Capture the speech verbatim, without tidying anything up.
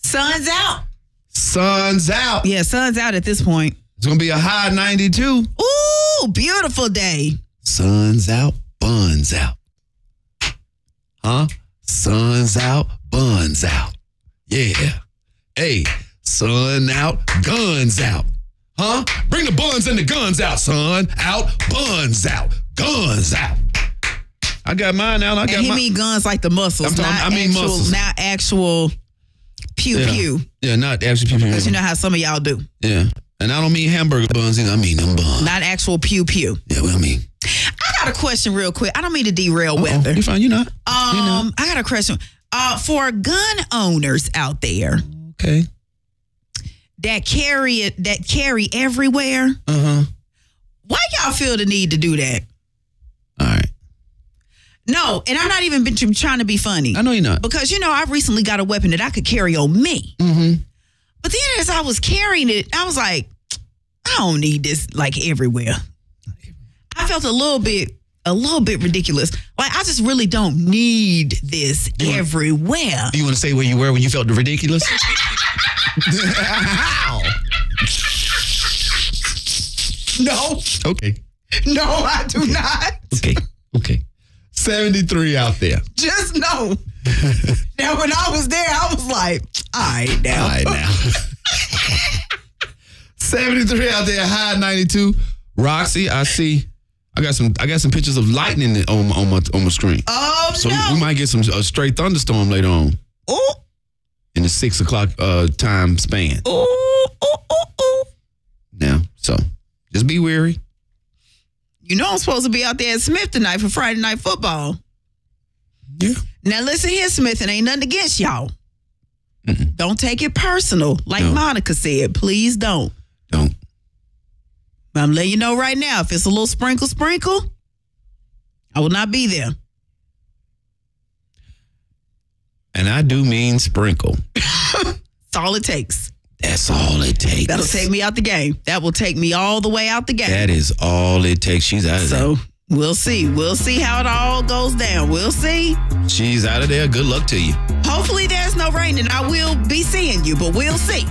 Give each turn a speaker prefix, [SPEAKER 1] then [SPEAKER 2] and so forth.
[SPEAKER 1] Sun's out.
[SPEAKER 2] Sun's out.
[SPEAKER 1] Yeah, sun's out at this point.
[SPEAKER 2] It's going to be a high ninety-two.
[SPEAKER 1] Ooh, beautiful day.
[SPEAKER 2] Sun's out, buns out. Huh? Sun's out, buns out. Yeah. Hey, sun out, guns out. Huh? Bring the buns and the guns out, son. Out, buns out, guns out. I got mine out. I got
[SPEAKER 1] and he
[SPEAKER 2] mine.
[SPEAKER 1] mean guns like the muscles,
[SPEAKER 2] I'm talking-
[SPEAKER 1] not
[SPEAKER 2] I mean
[SPEAKER 1] actual,
[SPEAKER 2] muscles.
[SPEAKER 1] not actual pew
[SPEAKER 2] Yeah.
[SPEAKER 1] pew.
[SPEAKER 2] Yeah, not actually pew pew.
[SPEAKER 1] Because you know how some of y'all do.
[SPEAKER 2] Yeah. And I don't mean hamburger buns either. I mean them buns.
[SPEAKER 1] Not actual pew pew.
[SPEAKER 2] Yeah, what I mean.
[SPEAKER 1] I got a question real quick. I don't mean to derail
[SPEAKER 2] Uh-oh.
[SPEAKER 1] weather.
[SPEAKER 2] You're fine. You're not.
[SPEAKER 1] Um,
[SPEAKER 2] You're not.
[SPEAKER 1] I got a question. Uh, for gun owners out there
[SPEAKER 2] Okay.
[SPEAKER 1] that carry it, that carry everywhere,
[SPEAKER 2] Uh-huh.
[SPEAKER 1] why y'all feel the need to do that?
[SPEAKER 2] All right.
[SPEAKER 1] No, and I'm not even been trying to be funny.
[SPEAKER 2] I know you're not.
[SPEAKER 1] Because, you know, I recently got a weapon that I could carry on me.
[SPEAKER 2] Mm-hmm.
[SPEAKER 1] But then as I was carrying it, I was like, I don't need this like everywhere. I felt a little bit, a little bit ridiculous. Like, I just really don't need this
[SPEAKER 2] You want-
[SPEAKER 1] everywhere.
[SPEAKER 2] Do you want to say where you were when you felt the ridiculous? How?
[SPEAKER 1] No,
[SPEAKER 2] Okay.
[SPEAKER 1] no, I do not.
[SPEAKER 2] Okay. Okay. seventy-three out there.
[SPEAKER 1] Just know. Now, when I was there, I was like, all right now.
[SPEAKER 2] All right now. seventy-three out there, high ninety-two. Roxy, I see. I got some. I got some pictures of lightning on on my on my screen.
[SPEAKER 1] Oh,
[SPEAKER 2] So
[SPEAKER 1] no.
[SPEAKER 2] we might get some a straight thunderstorm later on
[SPEAKER 1] Ooh,
[SPEAKER 2] in the six o'clock uh, time span.
[SPEAKER 1] ooh, ooh, ooh, ooh.
[SPEAKER 2] Now, so just be wary.
[SPEAKER 1] You know I'm supposed to be out there at Smith tonight for Friday Night Football.
[SPEAKER 2] Yeah.
[SPEAKER 1] Now, listen here, Smith, it ain't nothing against y'all.
[SPEAKER 2] Mm-mm.
[SPEAKER 1] Don't take it personal. Like
[SPEAKER 2] No.
[SPEAKER 1] Monica said, please don't.
[SPEAKER 2] Don't.
[SPEAKER 1] But I'm letting you know right now, if it's a little sprinkle, sprinkle, I will not be there.
[SPEAKER 2] And I do mean sprinkle.
[SPEAKER 1] That's all it takes.
[SPEAKER 2] That's all it takes.
[SPEAKER 1] That'll take me out the game. That will take me all the way out the game.
[SPEAKER 2] That is all it takes. She's out of
[SPEAKER 1] So we'll see. We'll see how it all goes down. We'll see.
[SPEAKER 2] there. She's out of there. Good luck to you.
[SPEAKER 1] Hopefully there's no rain and I will be seeing you, but we'll see.